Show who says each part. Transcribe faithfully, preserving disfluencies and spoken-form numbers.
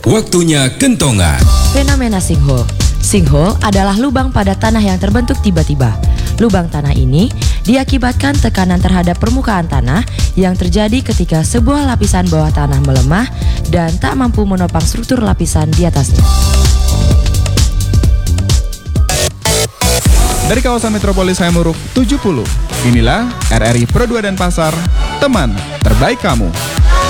Speaker 1: Waktunya kentongan.
Speaker 2: Fenomena sinkhole. Sinkhole adalah lubang pada tanah yang terbentuk tiba-tiba. Lubang tanah ini diakibatkan tekanan terhadap permukaan tanah yang terjadi ketika sebuah lapisan bawah tanah melemah dan tak mampu menopang struktur lapisan di atasnya.
Speaker 3: Dari kawasan metropolis Hayamuruk tujuh puluh, inilah R R I Pro dua Denpasar, teman terbaik kamu.